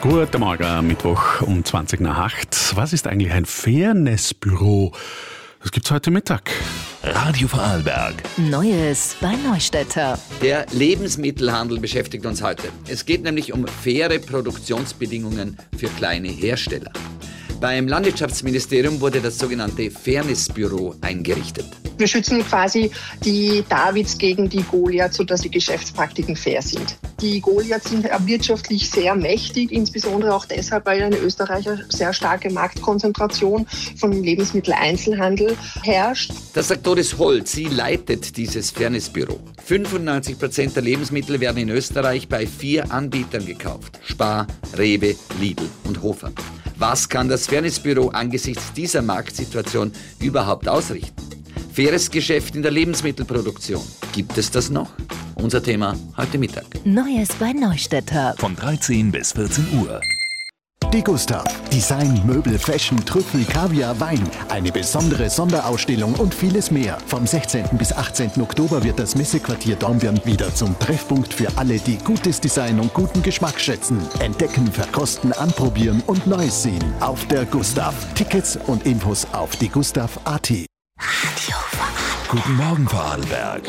Guten Morgen, Mittwoch um 20 nach 8. Was ist eigentlich ein Fairnessbüro? Das gibt's heute Mittag. Radio Vorarlberg. Neues bei Neustädter. Der Lebensmittelhandel beschäftigt uns heute. Es geht nämlich um faire Produktionsbedingungen für kleine Hersteller. Beim Landwirtschaftsministerium wurde das sogenannte Fairnessbüro eingerichtet. Wir schützen quasi die Davids gegen die Goliaths, sodass die Geschäftspraktiken fair sind. Die Goliaths sind wirtschaftlich sehr mächtig, insbesondere auch deshalb, weil in Österreich eine sehr starke Marktkonzentration von Lebensmitteleinzelhandel herrscht. Das sagt Doris Holt, sie leitet dieses Fairnessbüro. 95% der Lebensmittel werden in Österreich bei 4 Anbietern gekauft: Spar, Rewe, Lidl und Hofer. Was kann das Fairnessbüro angesichts dieser Marktsituation überhaupt ausrichten? Faires Geschäft in der Lebensmittelproduktion. Gibt es das noch? Unser Thema heute Mittag. Neues bei Neustädter. Von 13 bis 14 Uhr. Die Gustav. Design, Möbel, Fashion, Trüffel, Kaviar, Wein. Eine besondere Sonderausstellung und vieles mehr. Vom 16. bis 18. Oktober wird das Messequartier Dornbirn wieder zum Treffpunkt für alle, die gutes Design und guten Geschmack schätzen. Entdecken, verkosten, anprobieren und Neues sehen. Auf der Gustav. Tickets und Infos auf diegustav.at. Radio Vorarlberg. Guten Morgen Vorarlberg.